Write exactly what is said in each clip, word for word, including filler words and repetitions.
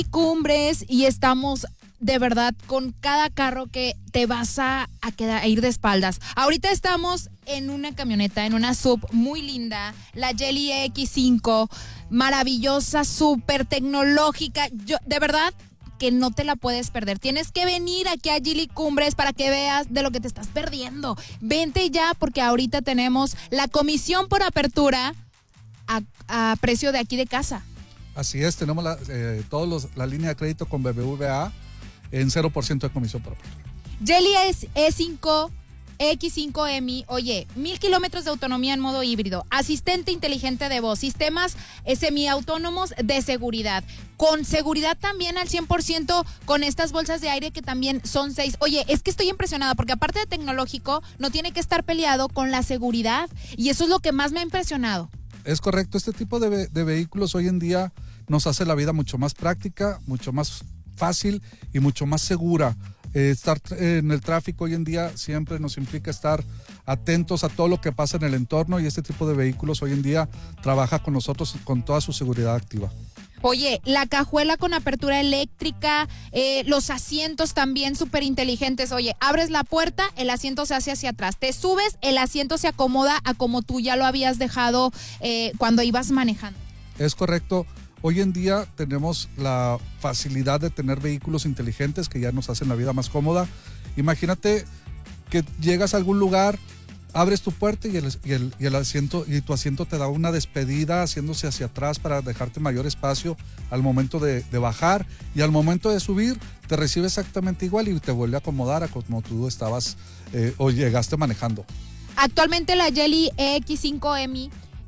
Cumbres y estamos de verdad con cada carro que te vas a, a, quedar, a ir de espaldas. Ahorita estamos en una camioneta, en una sub muy linda, la Jelly X cinco, maravillosa, súper tecnológica. Yo, de verdad que no te la puedes perder. Tienes que venir aquí a Geely Cumbres para que veas de lo que te estás perdiendo. Vente ya porque ahorita tenemos la comisión por apertura a, a precio de aquí de casa. Así es, tenemos la, eh, todos los, la línea de crédito con B B V A en cero por ciento de comisión por apertura. Jelly E cinco, X cinco M, oye, mil kilómetros de autonomía en modo híbrido, asistente inteligente de voz, sistemas eh, semiautónomos de seguridad, con seguridad también al cien por ciento con estas bolsas de aire que también son seis. Oye, es que estoy impresionada porque aparte de tecnológico, no tiene que estar peleado con la seguridad y eso es lo que más me ha impresionado. Es correcto, este tipo de, de vehículos hoy en día nos hace la vida mucho más práctica, mucho más fácil y mucho más segura. Eh, estar en el tráfico hoy en día siempre nos implica estar atentos a todo lo que pasa en el entorno y este tipo de vehículos hoy en día trabaja con nosotros con toda su seguridad activa. Oye, la cajuela con apertura eléctrica, eh, los asientos también súper inteligentes. Oye, abres la puerta, el asiento se hace hacia atrás. Te subes, el asiento se acomoda a como tú ya lo habías dejado eh, cuando ibas manejando. Es correcto. Hoy en día tenemos la facilidad de tener vehículos inteligentes que ya nos hacen la vida más cómoda. Imagínate que llegas a algún lugar, abres tu puerta y el, y el, y el asiento y tu asiento te da una despedida haciéndose hacia atrás para dejarte mayor espacio al momento de, de bajar y al momento de subir te recibe exactamente igual y te vuelve a acomodar a como tú estabas eh, o llegaste manejando. Actualmente la Jelly X cinco M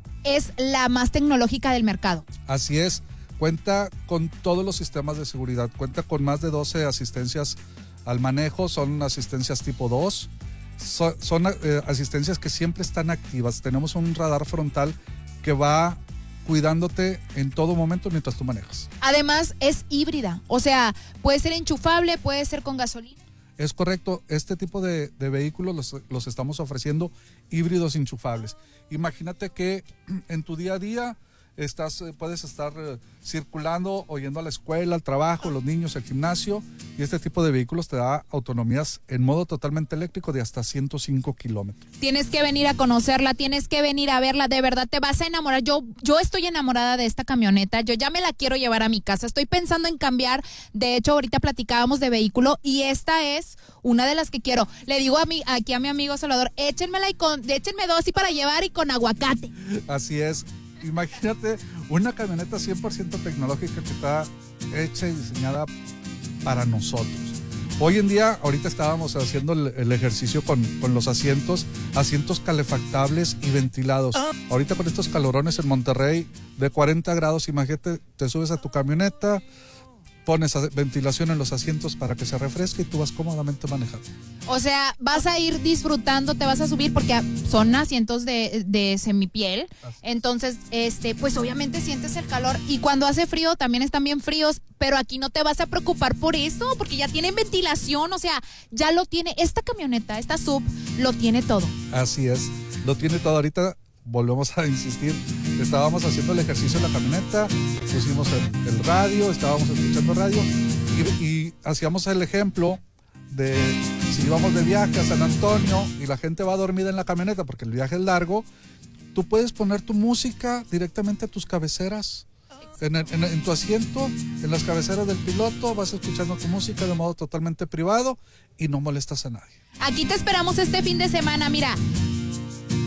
es la más tecnológica del mercado. Así es, cuenta con todos los sistemas de seguridad, cuenta con más de doce asistencias al manejo, son asistencias tipo dos. Son, son eh, asistencias que siempre están activas. Tenemos un radar frontal que va cuidándote en todo momento mientras tú manejas. Además es híbrida, o sea, puede ser enchufable, puede ser con gasolina. Es correcto, este tipo de, de vehículos los, los estamos ofreciendo híbridos enchufables. Imagínate que en tu día a día estás, puedes estar eh, circulando o yendo a la escuela, al trabajo, los niños, al gimnasio, y este tipo de vehículos te da autonomías en modo totalmente eléctrico de hasta ciento cinco kilómetros. Tienes que venir a conocerla, tienes que venir a verla, de verdad te vas a enamorar. Yo, yo estoy enamorada de esta camioneta, yo ya me la quiero llevar a mi casa, estoy pensando en cambiar. De hecho, ahorita platicábamos de vehículo y esta es una de las que quiero. Le digo a mi, aquí a mi amigo Salvador, échenmela y con, échenme dos y para llevar y con aguacate. Así es. Imagínate una camioneta cien por ciento tecnológica que está hecha y diseñada para nosotros. Hoy en día, ahorita estábamos haciendo el, el ejercicio con, con los asientos, asientos calefactables y ventilados. Ahorita con estos calorones en Monterrey de cuarenta grados, imagínate, te subes a tu camioneta, pones ventilación en los asientos para que se refresque y tú vas cómodamente manejando. O sea, vas a ir disfrutando, te vas a subir porque son asientos de, de semipiel. Entonces, este, pues obviamente sientes el calor y cuando hace frío también están bien fríos, pero aquí no te vas a preocupar por eso porque ya tienen ventilación, o sea, ya lo tiene, esta camioneta, esta sub, lo tiene todo. Así es, lo tiene todo. Ahorita volvemos a insistir, estábamos haciendo el ejercicio en la camioneta, pusimos el, el radio, estábamos escuchando radio y, y hacíamos el ejemplo de si íbamos de viaje a San Antonio y la gente va dormida en la camioneta porque el viaje es largo, tú puedes poner tu música directamente a tus cabeceras. En, el, en, en tu asiento, en las cabeceras del piloto, vas escuchando tu música de modo totalmente privado y no molestas a nadie. Aquí te esperamos este fin de semana, mira,